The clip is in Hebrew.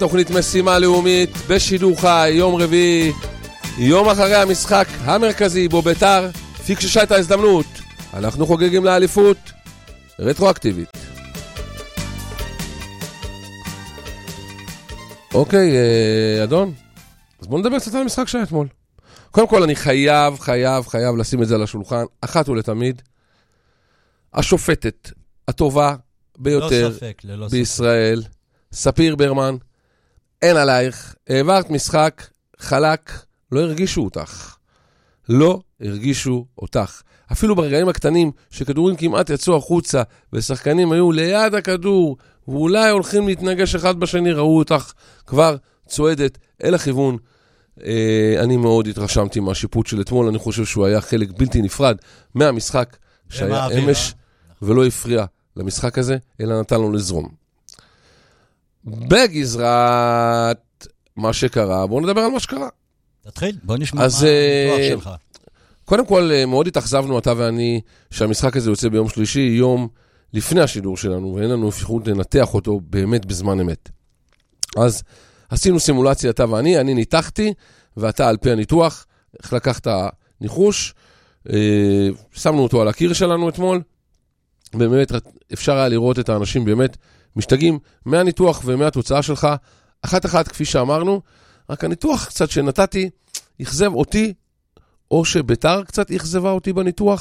תוכנית משימה לאומית בשידור חי, יום רביעי, יום אחרי המשחק המרכזי בו בית"ר פיקששה את ההזדמנות. אנחנו חוגגים לאליפות רטרואקטיבית. אוקיי, אדון, אז בואו נדבר קצת על המשחק שהיה אתמול. קודם כל אני חייב לשים את זה על השולחן, אחת ולתמיד. השופטת הטובה ביותר בישראל, ספיר ברמן, אין עלייך, העברת משחק חלק, לא הרגישו אותך. אפילו ברגעים הקטנים שכדורים כמעט יצאו החוצה, ושחקנים היו ליד הכדור, ואולי הולכים להתנגש אחד בשני, ראו אותך כבר צועדת אל הכיוון. אני מאוד התרשמתי מהשיפוט של אתמול, אני חושב שהוא היה חלק בלתי נפרד מהמשחק שהיה אמש, ולא הפריע למשחק הזה, אלא נתן לו לזרום. בגזרת מה שקרה, בואו נדבר על מה שקרה. תתחיל, בואו נשמע מה הניתוח שלך. קודם כל, מאוד התאכזבנו אתה ואני, שהמשחק הזה יוצא ביום שלישי, יום לפני השידור שלנו, ואין לנו אפשרות לנתח אותו באמת בזמן אמת. אז עשינו סימולציה אתה ואני, אני ניתחתי, ואתה על פי הניתוח, איך לקחת ניחוש, שמנו אותו על הקיר שלנו אתמול, באמת אפשר היה לראות את האנשים באמת משתגעים מהניתוח ומהתוצאה שלך, אחת כפי שאמרנו, רק הניתוח קצת שנתתי, יחזב אותי, או שבית"ר קצת יחזבה אותי בניתוח,